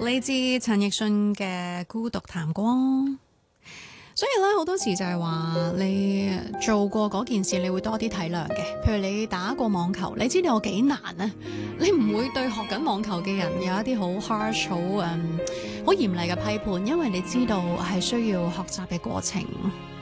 嚟自陳奕迅嘅《孤獨談光》。所以咧，好多時就係話你做過嗰件事，你會多啲體諒嘅。譬如你打過網球，你知道有幾難啊？你唔會對學緊網球嘅人有一啲好 harsh、好嚴厲嘅批判，因為你知道係需要學習嘅過程。